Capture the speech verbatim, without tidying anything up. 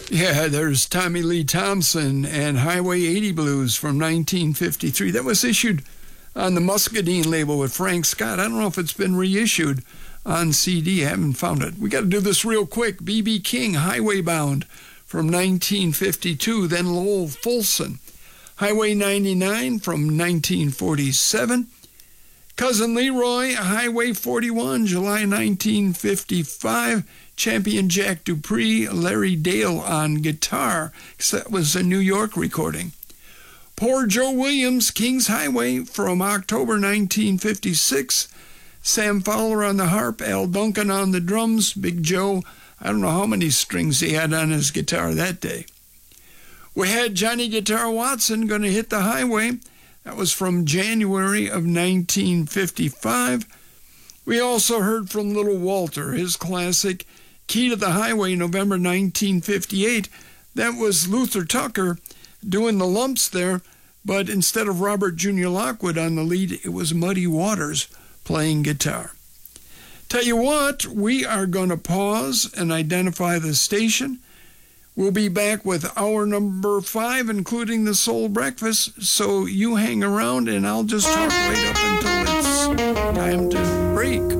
Yeah, there's Tommy Lee Thompson and Highway eighty Blues from nineteen fifty-three. That was issued on the Muscadine label with Frank Scott. I don't know if it's been reissued on C D. I haven't found it. We got to do this real quick. B B King, Highway Bound from nineteen fifty-two. Then Lowell Fulson, Highway ninety-nine from nineteen forty-seven. Cousin Leroy, Highway forty-one, July nineteen fifty-five. Champion Jack Dupree, Larry Dale on guitar, because that was a New York recording. Poor Joe Williams, King's Highway from October nineteen fifty-six. Sam Fowler on the harp, Al Duncan on the drums. Big Joe, I don't know how many strings he had on his guitar that day. We had Johnny Guitar Watson going to hit the highway. That was from January of nineteen fifty-five. We also heard from Little Walter, his classic Key to the Highway, November nineteen fifty-eight. That was Luther Tucker doing the lumps there, but instead of Robert Junior Lockwood on the lead, it was Muddy Waters playing guitar. Tell you what, we are going to pause and identify the station. We'll be back with hour number five, including the Soul Breakfast, so you hang around and I'll just talk right up until it's time to break.